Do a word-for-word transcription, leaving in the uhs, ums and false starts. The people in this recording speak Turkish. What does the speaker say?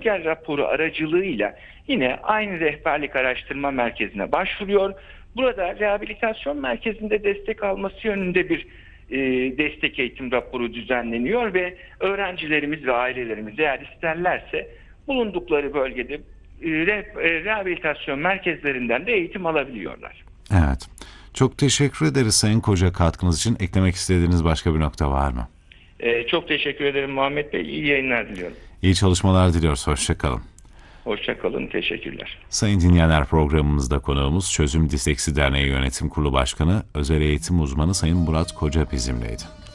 röntgen raporu aracılığıyla yine aynı rehberlik araştırma merkezine başvuruyor. Burada rehabilitasyon merkezinde destek alması yönünde bir e, destek eğitim raporu düzenleniyor ve öğrencilerimiz ve ailelerimiz eğer isterlerse bulundukları bölgede e, re, e, rehabilitasyon merkezlerinden de eğitim alabiliyorlar. Evet. Çok teşekkür ederiz Sayın Koca katkınız için. Eklemek istediğiniz başka bir nokta var mı? E, çok teşekkür ederim Muhammed Bey. İyi yayınlar diliyorum. İyi çalışmalar diliyoruz. Hoşça kalın. Hoşça kalın. Teşekkürler. Sayın dinleyenler, programımızda konuğumuz Çözüm Disleksi Derneği Yönetim Kurulu Başkanı, Özel Eğitim Uzmanı Sayın Murat Koca bizimleydi.